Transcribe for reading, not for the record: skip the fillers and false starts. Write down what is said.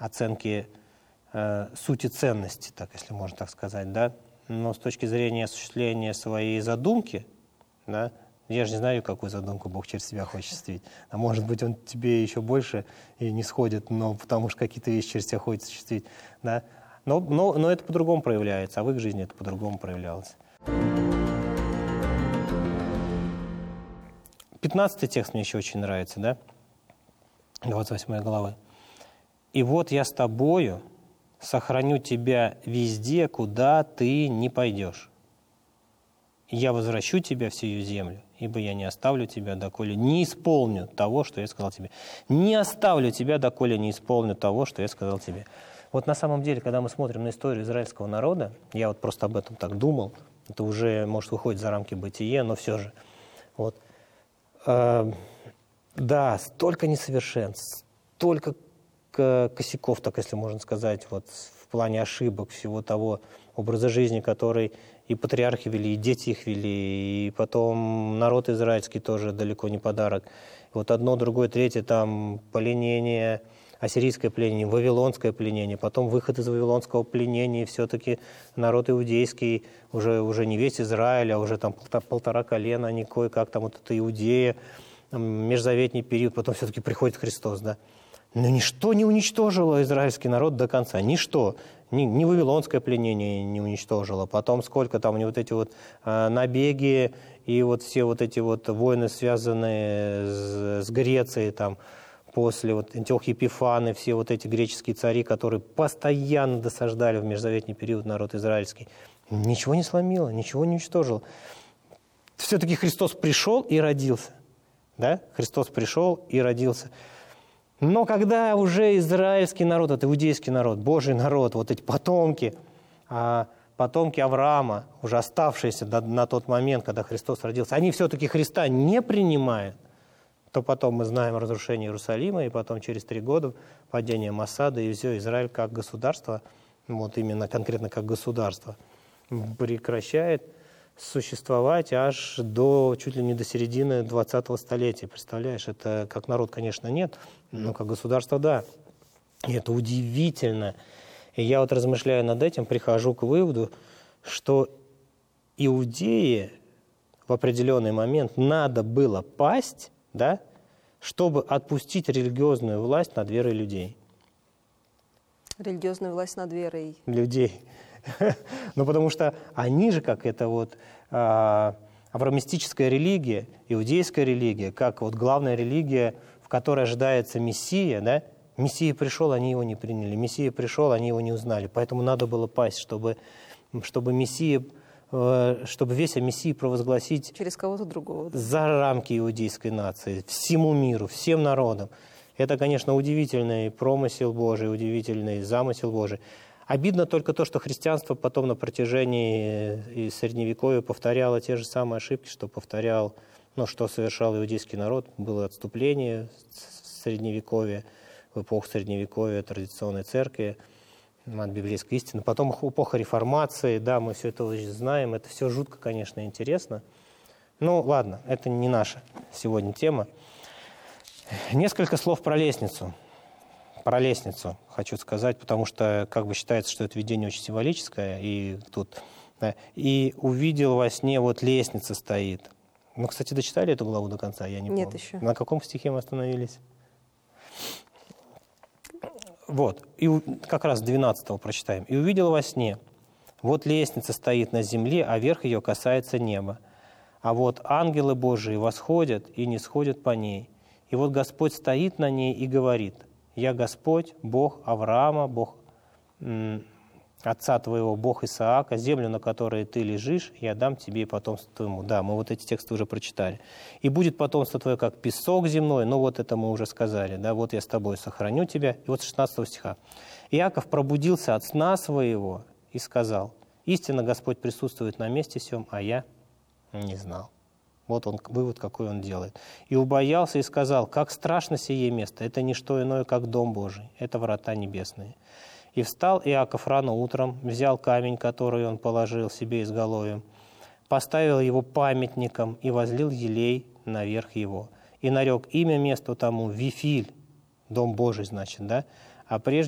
оценки сути ценности, так, если можно так сказать, да, но с точки зрения осуществления своей задумки, да, я же не знаю, какую задумку Бог через себя хочет осуществить. А может быть, Он тебе еще больше и не сходит, но потому что какие-то вещи через себя хочет осуществить. Да? Но это по-другому проявляется, а в их жизни это по-другому проявлялось. 15-й текст мне еще очень нравится, да? 28 главы. «И вот я с тобою сохраню тебя везде, куда ты не пойдешь. Я возвращу тебя в сию землю, ибо я не оставлю тебя, доколе не исполню того, что я сказал тебе». Не оставлю тебя, доколе не исполню того, что я сказал тебе. Вот на самом деле, когда мы смотрим на историю израильского народа, я вот просто об этом так думал, это уже, может, выходит за рамки бытия, но все же. Вот. Да, столько несовершенств, столько косяков, так если можно сказать, вот в плане ошибок, всего того образа жизни, который и патриархи вели, и дети их вели, и потом народ израильский тоже далеко не подарок. Вот одно, другое, третье, там пленение, ассирийское пленение, вавилонское пленение, потом выход из вавилонского пленения, и все-таки народ иудейский, уже не весь Израиль, а уже там полтора колена, они кое-как там вот это Иудея, межзаветний период, потом все-таки приходит Христос, да. Но ничто не уничтожило израильский народ до конца. Ничто. Ни вавилонское пленение не уничтожило. Потом сколько там вот эти вот набеги и вот все вот эти вот войны, связанные с Грецией, там, после вот Антиох Епифан, все вот эти греческие цари, которые постоянно досаждали в межзаветний период народ израильский. Ничего не сломило, ничего не уничтожило. Все-таки Христос пришел и родился. Да? Христос пришел и родился. Но когда уже израильский народ, это иудейский народ, Божий народ, вот эти потомки Авраама, уже оставшиеся на тот момент, когда Христос родился, они все-таки Христа не принимают, то потом мы знаем разрушение Иерусалима, и потом через 3 года падение Моссада, и все, Израиль как государство, вот именно конкретно как государство, прекращает существовать аж чуть ли не до середины 20-го столетия. Представляешь, это как народ, конечно, нет, но как государство, да. И это удивительно. И я вот, размышляя над этим, прихожу к выводу, что Иудее в определенный момент надо было пасть, да, чтобы отпустить религиозную власть над верой людей. Религиозную власть над верой людей. Ну, потому что они же, как это вот авраамистическая религия, иудейская религия, как вот главная религия, в которой ожидается Мессия, да? Мессия пришел, они его не приняли. Мессия пришел, они его не узнали. Поэтому надо было пасть, чтобы весь о Мессии провозгласить через кого-то другого, да? За рамки иудейской нации, всему миру, всем народам. Это, конечно, удивительный промысел Божий, удивительный замысел Божий. Обидно только то, что христианство потом на протяжении Средневековья повторяло те же самые ошибки, что повторял, что совершал иудейский народ. Было отступление в Средневековье, в эпоху Средневековья традиционной церкви от библейской истины. Потом эпоха реформации, да, мы все это уже знаем. Это все жутко, конечно, интересно. Ну, ладно, это не наша сегодня тема. Несколько слов про лестницу. Про лестницу хочу сказать, потому что как бы считается, что это видение очень символическое. И тут, да, и увидел во сне, вот лестница стоит. Мы, кстати, дочитали эту главу до конца? Я не помню. Нет еще. На каком стихе мы остановились? Вот, и как раз 12-го прочитаем. «И увидел во сне, вот лестница стоит на земле, а верх ее касается неба. А вот ангелы Божии восходят и не сходят по ней. И вот Господь стоит на ней и говорит: я Господь, Бог Авраама, Бог отца твоего, Бог Исаака, землю, на которой ты лежишь, я дам тебе и потомству твоему». Да, мы вот эти тексты уже прочитали. «И будет потомство твое, как песок земной». Ну, вот это мы уже сказали. Да, «Вот я с тобой сохраню тебя». И вот с 16 стиха. «Иаков пробудился от сна своего и сказал: истинно Господь присутствует на месте сем, а я не знал». Вот он, вывод, какой он делает. «И убоялся и сказал: как страшно сие место! Это не что иное, как дом Божий, это врата небесные. И встал Иаков рано утром, взял камень, который он положил себе изголовьем, поставил его памятником и возлил елей наверх его. И нарек имя месту тому Вифиль, дом Божий, значит, да? А прежде